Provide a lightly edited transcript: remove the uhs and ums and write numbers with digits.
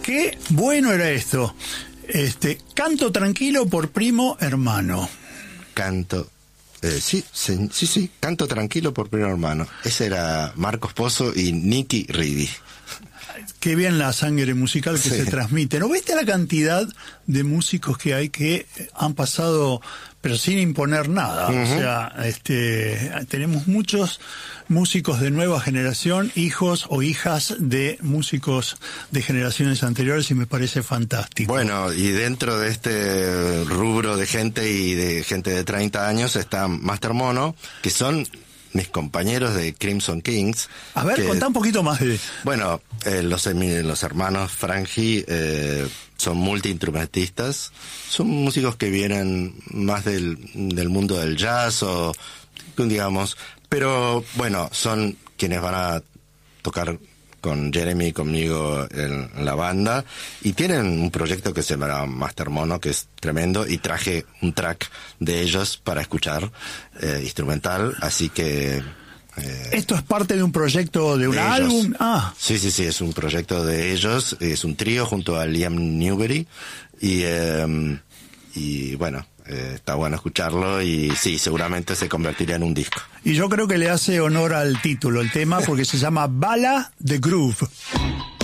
Qué bueno era esto. Canto tranquilo por primo hermano. Sí, Canto tranquilo por primo hermano. Ese era Marcos Pozo y Nicky Reedy. Qué bien la sangre musical que se transmite. ¿No viste la cantidad de músicos que hay que han pasado, pero sin imponer nada? O sea, tenemos muchos músicos de nueva generación, hijos o hijas de músicos de generaciones anteriores, y me parece fantástico. Bueno, y dentro de este rubro de gente y de gente de 30 años está Master Mono, que son mis compañeros de Crimson Kings. A ver, contá un poquito más de... Bueno, los hermanos Frangi son multiinstrumentistas, son músicos que vienen más del mundo del jazz o, digamos, pero bueno, son quienes van a tocar con Jeremy y conmigo en la banda, y tienen un proyecto que se llama Master Mono, que es tremendo, y traje un track de ellos para escuchar, instrumental, así que... ¿Esto es parte de un proyecto de un álbum? Ah. Sí, es un proyecto de ellos, es un trío junto a Liam Newbery, y bueno, está bueno escucharlo, y sí, seguramente se convertiría en un disco. Y yo creo que le hace honor al título, el tema, porque se llama Bala de Groove.